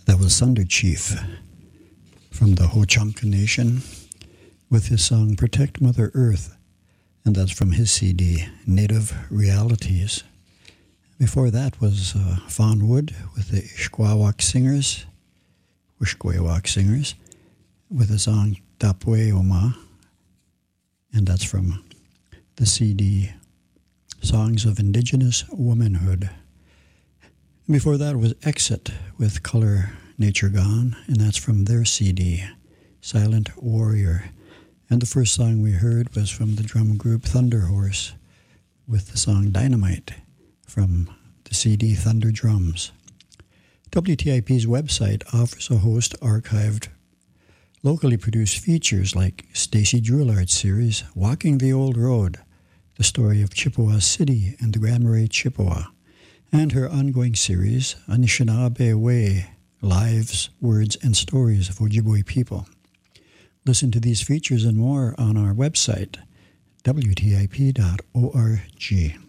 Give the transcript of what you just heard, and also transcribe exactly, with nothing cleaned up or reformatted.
That was Thunder Chief from the Ho-Chunk Nation with his song Protect Mother Earth, and that's from his C D, Native Realities. Before that was uh, Fawn Wood with the Ishkwawak Singers, Wishkwawak Singers, with the song Tapwe Oma, and that's from the C D Songs of Indigenous Womanhood. Before that was Exit with Color Nature Gone, and that's from their C D, Silent Warrior. And the first song we heard was from the drum group Thunder Horse with the song Dynamite from the C D Thunder Drums. W T I P's website offers a host archived, locally produced features like Stacy Droulard's series Walking the Old Road, the story of Chippewa City and the Grand Marais Chippewa, and her ongoing series, Anishinaabe Way, Lives, Words, and Stories of Ojibwe People. Listen to these features and more on our website, W T I P dot org.